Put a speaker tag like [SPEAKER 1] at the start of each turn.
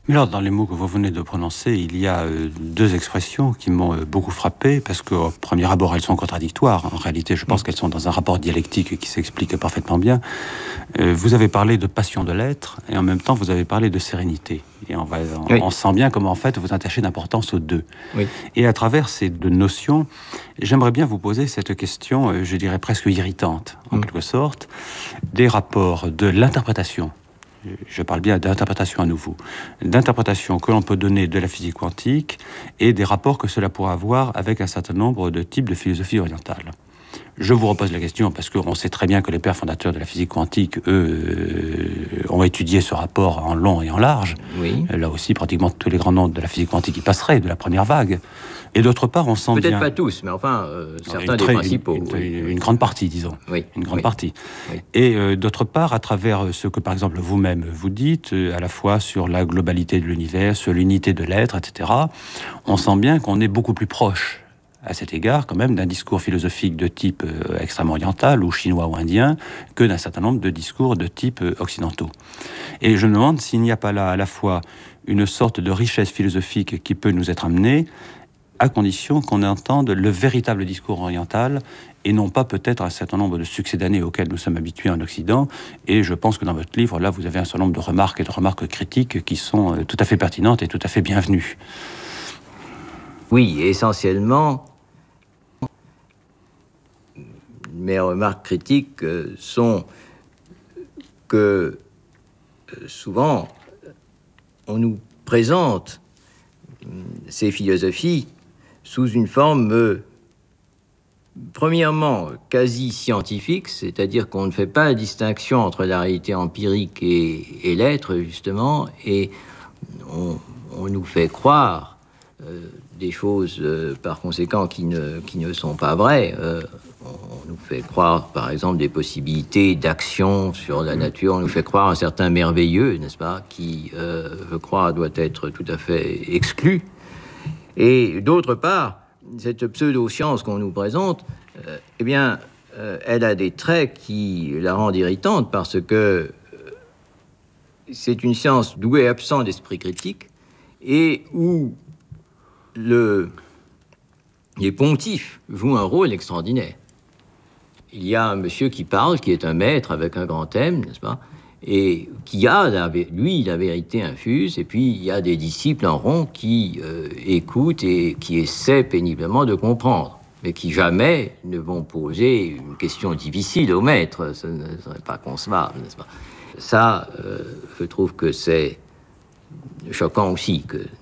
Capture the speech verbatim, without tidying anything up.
[SPEAKER 1] Mais alors, dans les mots que vous venez de prononcer, il y a euh, deux expressions qui m'ont euh, beaucoup frappé, parce qu'au premier abord, elles sont contradictoires. En réalité, je pense mmh. qu'elles sont dans un rapport dialectique qui s'explique parfaitement bien. Euh, vous avez parlé de passion de l'être, et en même temps, vous avez parlé de sérénité. Et on, va, on, oui. on sent bien comment, en fait, vous attachez d'importance aux deux. Oui. Et à travers ces deux notions, j'aimerais bien vous poser cette question, euh, je dirais presque irritante, en mmh. quelque sorte, des rapports de l'interprétation. Je parle bien d'interprétation à nouveau, d'interprétation que l'on peut donner de la physique quantique et des rapports que cela pourra avoir avec un certain nombre de types de philosophie orientale. Je vous repose la question parce qu'on sait très bien que les pères fondateurs de la physique quantique, eux, ont étudié ce rapport en long et en large. Oui. Là aussi, pratiquement tous les grands noms de la physique quantique y passeraient, de la première vague. Et d'autre part, on sent
[SPEAKER 2] Peut-être
[SPEAKER 1] bien...
[SPEAKER 2] pas tous, mais enfin, euh, certains
[SPEAKER 1] très,
[SPEAKER 2] des principaux.
[SPEAKER 1] Une,
[SPEAKER 2] oui.
[SPEAKER 1] une, une grande partie, disons. Oui. Une grande oui. partie. Oui. Et euh, d'autre part, à travers ce que, par exemple, vous-même vous dites, euh, à la fois sur la globalité de l'univers, sur l'unité de l'être, et cetera, on sent bien qu'on est beaucoup plus proche, à cet égard, quand même, d'un discours philosophique de type euh, extrême oriental, ou chinois ou indien, que d'un certain nombre de discours de type euh, occidentaux. Et je me demande s'il n'y a pas là, à la fois, une sorte de richesse philosophique qui peut nous être amenée, à condition qu'on entende le véritable discours oriental et non pas peut-être un certain nombre de succédanés auxquels nous sommes habitués en Occident. Et je pense que dans votre livre, là, vous avez un certain nombre de remarques et de remarques critiques qui sont euh, tout à fait pertinentes et tout à fait bienvenues.
[SPEAKER 2] Oui, essentiellement, mes remarques critiques euh, sont que euh, souvent, on nous présente euh, ces philosophies sous une forme, euh, premièrement, quasi scientifique, c'est-à-dire qu'on ne fait pas la distinction entre la réalité empirique et, et l'être, justement, et on, on nous fait croire euh, des choses, euh, par conséquent, qui ne, qui ne sont pas vraies. Euh, on nous fait croire, par exemple, des possibilités d'action sur la nature, on nous fait croire un certain merveilleux, n'est-ce pas, qui, euh, je crois, doit être tout à fait exclu. Et d'autre part, cette pseudo-science qu'on nous présente, euh, eh bien, euh, elle a des traits qui la rendent irritante parce que euh, c'est une science douée absent d'esprit critique et où le, les pontifes jouent un rôle extraordinaire. Il y a un monsieur qui parle, qui est un maître avec un grand thème, n'est-ce pas, et qui a, la, lui, la vérité infuse, et puis il y a des disciples en rond qui euh, écoutent et qui essaient péniblement de comprendre, mais qui jamais ne vont poser une question difficile au maître. Ce ne serait pas concevable, n'est-ce pas? Ça, euh, je trouve que c'est choquant aussi, que